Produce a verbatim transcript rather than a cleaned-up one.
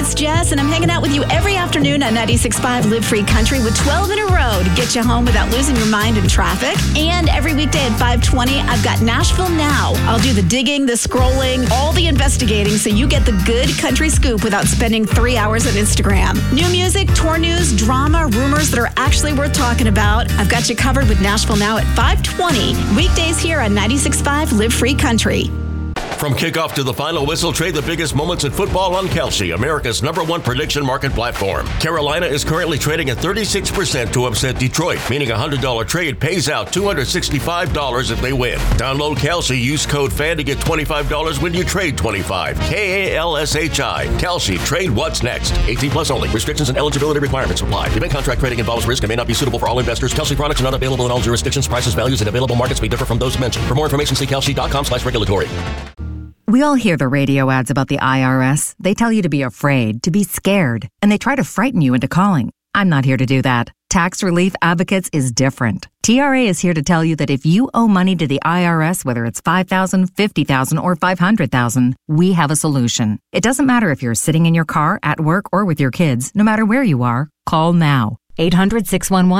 It's Jess, and I'm hanging out with you every afternoon on ninety-six point five Live Free Country with twelve in a row to get you home without losing your mind in traffic. And every weekday at five twenty, I've got Nashville Now. I'll do the digging, the scrolling, all the investigating so you get the good country scoop without spending three hours on Instagram. New music, tour news, drama, rumors that are actually worth talking about. I've got you covered with Nashville Now at five twenty. Weekdays here on ninety-six point five Live Free Country. From kickoff to the final whistle, trade the biggest moments in football on Kalshi, America's number one prediction market platform. Carolina is currently trading at thirty-six percent to upset Detroit, meaning a one hundred dollars trade pays out two hundred sixty-five dollars if they win. Download Kalshi, use code FAN to get twenty-five dollars when you trade twenty-five dollars. K A L S H I. Kalshi, trade what's next. eighteen plus only. Restrictions and eligibility requirements apply. Event contract trading involves risk and may not be suitable for all investors. Kalshi products are not available in all jurisdictions. Prices, values, and available markets may differ from those mentioned. For more information, see kalshi.com slash regulatory. We all hear the radio ads about the I R S. They tell you to be afraid, to be scared, and they try to frighten you into calling. I'm not here to do that. Tax Relief Advocates is different. T R A is here to tell you that if you owe money to the I R S, whether it's five thousand dollars, fifty thousand dollars, or five hundred thousand dollars, we have a solution. It doesn't matter if you're sitting in your car, at work, or with your kids. No matter where you are, call now. eight hundred, six one one